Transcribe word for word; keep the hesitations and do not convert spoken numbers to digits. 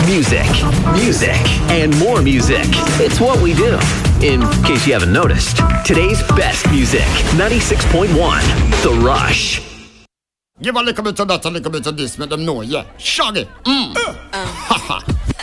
Music, music, and more music. It's what we do. In case you haven't noticed, today's best music, ninety-six point one, The Rush. Give a little bit of that, a little bit of this, make them know, yeah. Shaggy. Mm. Uh. Ha ha.